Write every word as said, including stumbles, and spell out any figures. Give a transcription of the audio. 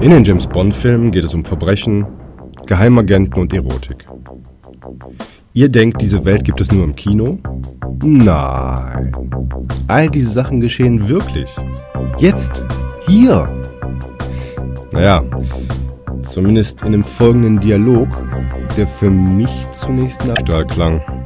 In den James-Bond-Filmen geht es um Verbrechen, Geheimagenten und Erotik. Ihr denkt, diese Welt gibt es nur im Kino? Nein. All diese Sachen geschehen wirklich. Jetzt. Hier. Naja, zumindest in dem folgenden Dialog, der für mich zunächst nach Stahl klang.